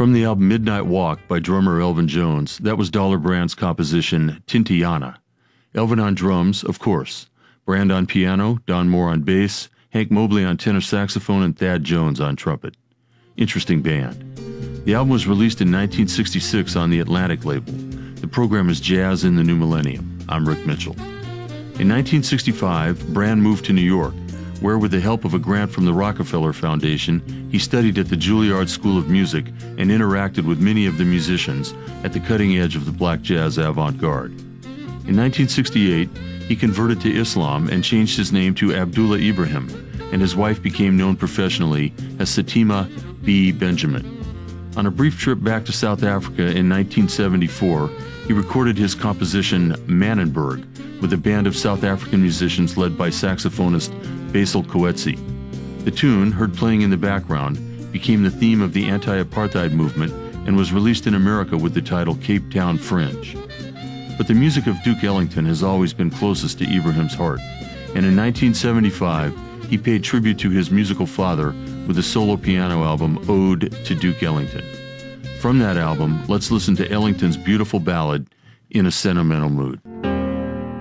From the album Midnight Walk by drummer Elvin Jones, that was Dollar Brand's composition Tintiana. Elvin on drums, of course. Brand on piano, Don Moore on bass, Hank Mobley on tenor saxophone, and Thad Jones on trumpet. Interesting band. The album was released in 1966 on the Atlantic label. The program is Jazz in the New Millennium. I'm Rick Mitchell. In 1965, Brand moved to New York, where with the help of a grant from the Rockefeller Foundation, he studied at the Juilliard School of Music and interacted with many of the musicians at the cutting edge of the black jazz avant-garde. In 1968, he converted to Islam and changed his name to Abdullah Ibrahim, and his wife became known professionally as Satima B. Benjamin. On a brief trip back to South Africa in 1974, he recorded his composition Mannenberg with a band of South African musicians led by saxophonist Basil Coetzee. The tune, heard playing in the background, became the theme of the anti-apartheid movement and was released in America with the title Cape Town Fringe. But the music of Duke Ellington has always been closest to Ibrahim's heart, and in 1975, he paid tribute to his musical father with a solo piano album, Ode to Duke Ellington. From that album, let's listen to Ellington's beautiful ballad, In a Sentimental Mood.